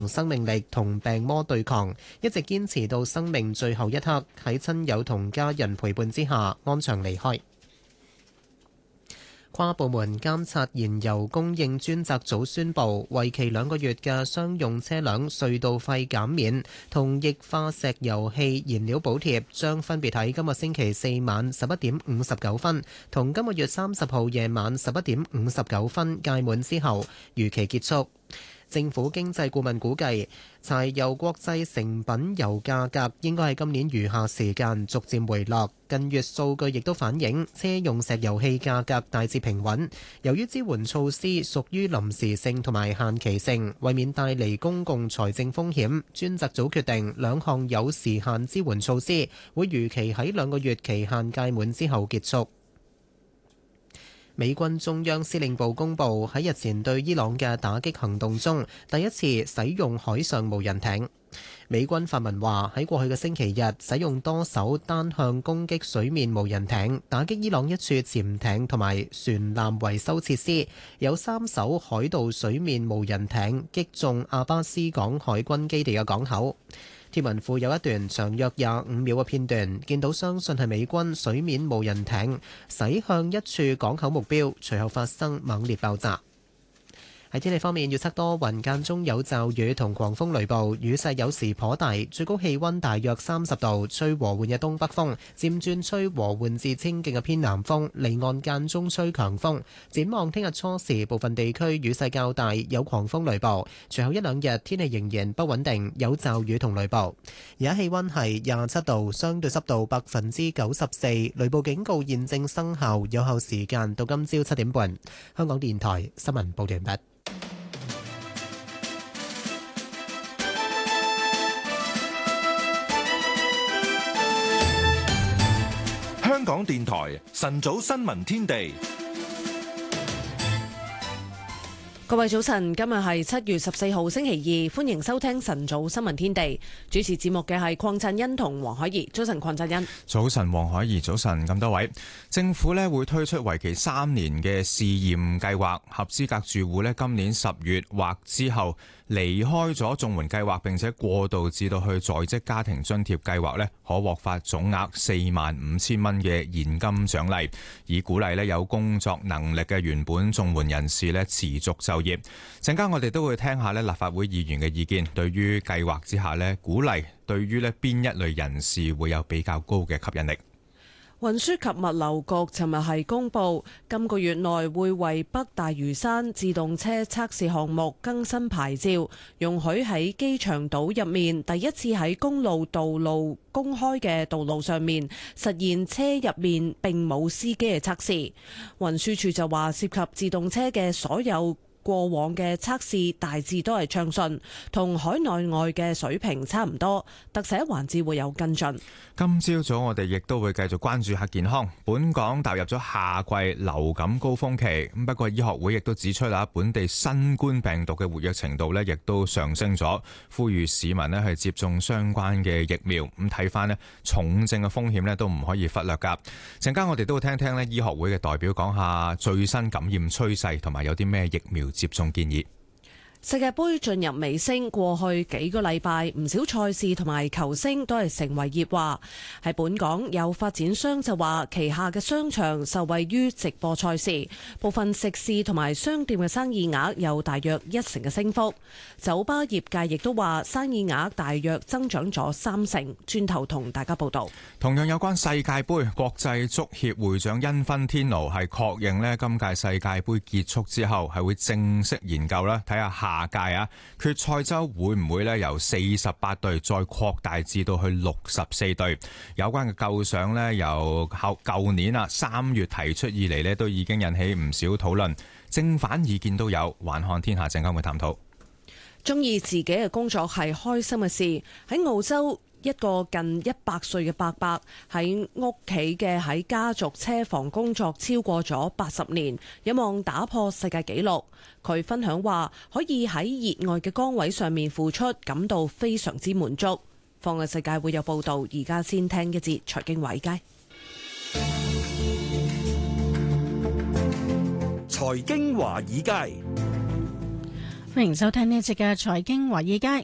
生命力同病魔對抗，一直堅持到生命最後一刻，喺親友同家人陪伴之下安詳離開。跨部門監察燃油供應專責組宣布，為期2個月嘅商用車輛隧道費減免同液化石油氣燃料補貼，將分別喺今個星期4晚11點59分同今個月30號夜晚11點59分屆滿之後，如期結束。政府經濟顧問估計，柴油國際成品油價格應該喺今年餘下時間逐漸回落。近月數據亦都反映車用石油氣價格大致平穩。由於支援措施屬於臨時性同埋限期性，為免帶嚟公共財政風險，專責組決定2項有時限支援措施會如期喺2個月期限屆滿之後結束。美軍中央司令部公佈喺日前對伊朗嘅打擊行動中，第一次使用海上無人艇。美軍發文話喺過去嘅星期日，使用多艘單向攻擊水面無人艇打擊伊朗一處潛艇同埋船艦維修設施，有3艘海盜水面無人艇擊中阿巴斯港海軍基地嘅港口。貼文附有一段長約25秒嘅片段，見到相信係美軍水面無人艇駛向一處港口目標，隨後發生猛烈爆炸。喺天氣方面，預測多雲間中有驟雨同狂風雷暴，雨勢有時頗大，最高氣溫大約30度，吹和緩嘅東北風，漸轉吹和緩至清勁嘅偏南風，離岸間中吹強風。展望聽日初時，部分地區雨勢較大，有狂風雷暴，隨後1-2日天氣仍然不穩定，有驟雨同雷暴。而家氣溫係27度，相對濕度94%，雷暴警告現正生效，有效時間到今朝7點半。香港電台新聞報道完畢。 香港電台晨早新聞天地， 各位早晨，今日係7月14號星期二，歡迎收聽晨早新聞天地。主持節目嘅係鄺振欣同黃海怡。早晨，鄺振欣。 早晨，黃海怡。早晨，咁多位。政府呢會推出為期3年嘅試驗計劃，合資格住戶呢今年10月或之後離開咗綜援計劃，並且過渡至到去在職家庭津貼計劃呢，可獲發總額45,000蚊嘅現金獎勵，以鼓勵呢有工作能力嘅原本綜援人士呢持續就業。陣間我哋都會聽下呢立法會議員嘅意見，對於計劃之下呢鼓勵對於呢邊一類人士會有比較高嘅吸引力。 運輸及物流局尋日係公布，今個月內會為北大嶼山自動車測試項目更新牌照，容許喺機場島入面第一次喺公路道路公開嘅道路上面實現車入面並冇司機嘅測試。運輸署就話，涉及自動車嘅所有過往嘅測試大致都係暢順，同海內外嘅水平差唔多。特寫環節會有跟進。 今朝早我哋亦都會繼續關注下健康。本港踏入咗夏季流感高峰期，不過醫學會亦都指出啦，本地新冠病毒嘅活躍程度呢亦都上升咗，呼籲市民呢係接種相關嘅疫苗。咁睇翻呢重症嘅風險呢都唔可以忽略噶。陣間我哋都會聽聽呢醫學會嘅代表講下最新感染趨勢同埋有啲咩疫苗接種建議。 世界盃進入尾聲，過去幾個禮拜唔少賽事同埋球星都係成為熱話。喺本港有發展商就話，旗下嘅商場受惠於直播賽事，部分食肆同埋商店嘅生意額有大約1成嘅升幅。酒吧業界亦都話生意額大約增長咗3成。轉頭同大家報道。 同樣有關世界盃，國際足協會長因芬天奴係確認呢今屆世界盃結束之後係會正式研究啦，睇下下屆決賽周會唔會由48隊再擴大至到去64隊。有關嘅構想由舊年3月提出以嚟都已經引起唔少討論，正反意見都有。環看天下陣間會探討。 中意自己嘅工作係開心嘅事。喺澳洲，一個近100歲嘅伯伯喺屋企嘅喺家族車房工作超過咗80年，有望打破世界紀錄。佢分享話，可以喺熱愛嘅崗位上面付出，感到非常之滿足。放眼世界會有報道，而家先聽一節財經華爾街。財經華爾街。 歡迎收聽呢一節嘅財經華爾街。